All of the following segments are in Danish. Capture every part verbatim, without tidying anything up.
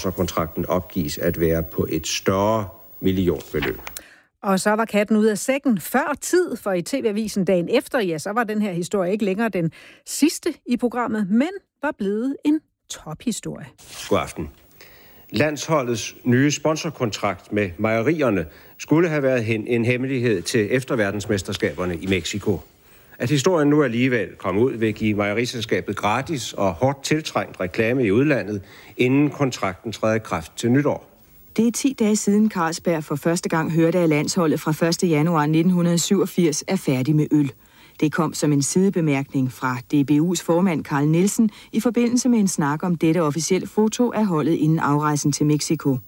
sponsorkontrakten opgives at være på et større millionbeløb. Og så var katten ud af sækken før tid, for i T V-avisen dagen efter, ja, så var den her historie ikke længere den sidste i programmet, men var blevet en tophistorie. God aften. Landsholdets nye sponsorkontrakt med mejerierne skulle have været en hemmelighed til efterverdensmesterskaberne i Mexico. At historien nu alligevel kom ud, vil give mejeriselskabet gratis og hårdt tiltrængt reklame i udlandet, inden kontrakten træder i kraft til nytår. Det er ti dage siden Carlsberg for første gang hørte, at landsholdet fra første januar nitten syvogfirs er færdig med øl. Det kom som en sidebemærkning fra D B U's formand Carl Nielsen i forbindelse med en snak om dette officielle foto af holdet inden afrejsen til Mexico.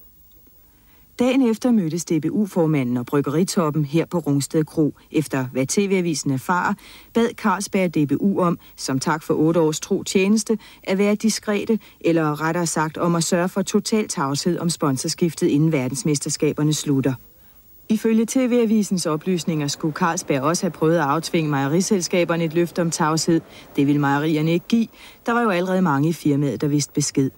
Dagen efter mødtes D B U-formanden og bryggeritoppen her på Rungsted Kro. Efter hvad T V-avisen erfarer, bad Carlsberg D B U om, som tak for otte års tro tjeneste, at være diskrete, eller rettere sagt om at sørge for total tavshed om sponsorskiftet inden verdensmesterskaberne slutter. Ifølge T V-avisens oplysninger skulle Carlsberg også have prøvet at aftvinge mejeriselskaberne et løfte om tavshed. Det ville mejerierne ikke give. Der var jo allerede mange i firmaet, der vidste besked.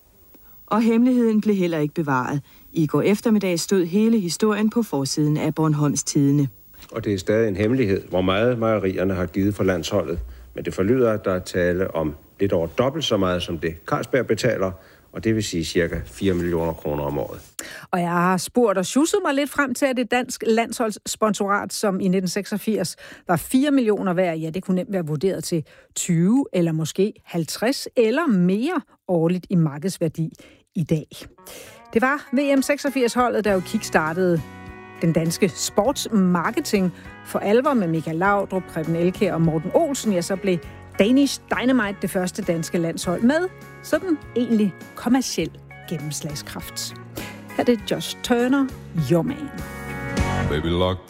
Og hemmeligheden blev heller ikke bevaret. I går eftermiddag stod hele historien på forsiden af Bornholms Tidende. Og det er stadig en hemmelighed, hvor meget mejerierne har givet for landsholdet. Men det forlyder, at der er tale om lidt over dobbelt så meget, som det Carlsberg betaler, og det vil sige cirka fire millioner kroner om året. Og jeg har spurgt og sjusset mig lidt frem til, at det dansk landsholdssponsorat, som i nitten seksogfirs var fire millioner værd, ja, det kunne nemt være vurderet til tyve eller måske halvtreds eller mere årligt i markedsværdi i dag. Det var V M seksogfirs-holdet, der jo kickstartede den danske sportsmarketing for alvor med Michael Laudrup, Preben Elkjær og Morten Olsen. Ja, så blev Danish Dynamite det første danske landshold med sådan egentlig kommerciel gennemslagskraft. Her er det Josh Turner, Your Man. Baby, lock